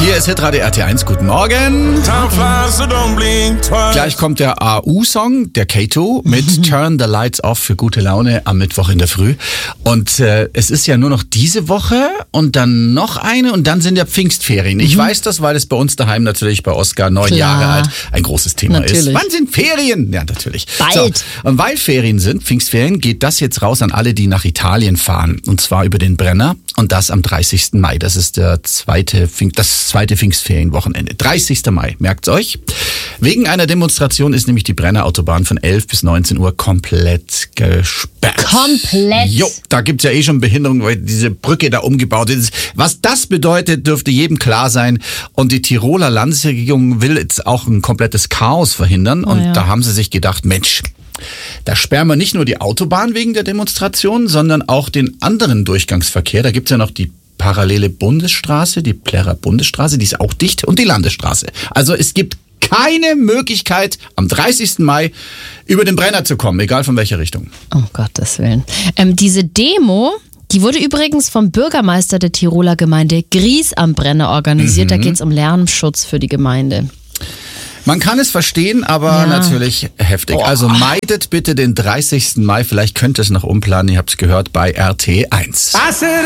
Hier ist Hitradio RT1. Guten Morgen. Gleich kommt der AU-Song, der Kato, mit Turn the Lights Off für gute Laune am Mittwoch in der Früh. Und es ist ja nur noch diese Woche und dann noch eine und dann sind ja Pfingstferien. Ich weiß das, weil es bei uns daheim natürlich bei Oskar 9 Jahre alt ein großes Thema ist. Wann sind Ferien? Ja, natürlich. Bald. So, und weil Ferien sind, Pfingstferien, geht das jetzt raus an alle, die nach Italien fahren. Und zwar über den Brenner und das am 30. Mai. Das ist das zweite Pfingstferienwochenende. 30. Mai, merkt's euch. Wegen einer Demonstration ist nämlich die Brenner Autobahn von 11 bis 19 Uhr komplett gesperrt. Komplett? Jo, da gibt's ja schon Behinderung, weil diese Brücke da umgebaut ist. Was das bedeutet, dürfte jedem klar sein. Und die Tiroler Landesregierung will jetzt auch ein komplettes Chaos verhindern. Und da haben sie sich gedacht, Mensch, da sperren wir nicht nur die Autobahn wegen der Demonstration, sondern auch den anderen Durchgangsverkehr. Da gibt's ja noch die parallele Bundesstraße, die Plärrer Bundesstraße, die ist auch dicht, und die Landesstraße. Also es gibt keine Möglichkeit, am 30. Mai über den Brenner zu kommen, egal von welcher Richtung. Um Gottes Willen. Diese Demo, die wurde übrigens vom Bürgermeister der Tiroler Gemeinde Gries am Brenner organisiert. Da geht es um Lärmschutz für die Gemeinde. Man kann es verstehen, aber natürlich heftig. Also meidet bitte den 30. Mai. Vielleicht könnt ihr es noch umplanen. Ihr habt es gehört bei RT1.